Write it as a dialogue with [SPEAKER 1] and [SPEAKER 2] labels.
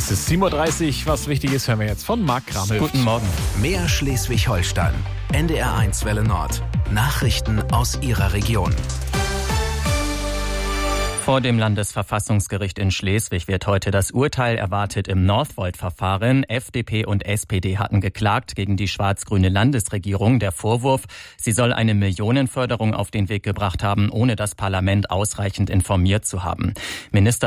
[SPEAKER 1] Es ist 7:30 Uhr. Was wichtig ist, hören wir jetzt von Marc Kramel.
[SPEAKER 2] Guten Morgen.
[SPEAKER 3] Mehr Schleswig-Holstein. NDR1 Welle Nord. Nachrichten aus Ihrer Region.
[SPEAKER 2] Vor dem Landesverfassungsgericht in Schleswig wird heute das Urteil erwartet im Northvolt-Verfahren. FDP und SPD hatten geklagt gegen die schwarz-grüne Landesregierung. Der Vorwurf, sie soll eine Millionenförderung auf den Weg gebracht haben, ohne das Parlament ausreichend informiert zu haben.